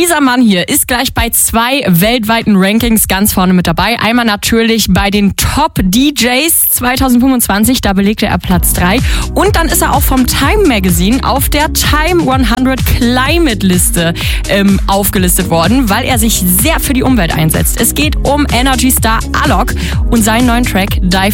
Dieser Mann hier ist gleich bei 2 weltweiten Rankings ganz vorne mit dabei. Einmal natürlich bei den Top DJs 2025, da belegte er Platz 3. Und dann ist er auch vom Time Magazine auf der Time 100 Climate Liste aufgelistet worden, weil er sich sehr für die Umwelt einsetzt. Es geht um Energy Star Alok und seinen neuen Track Dive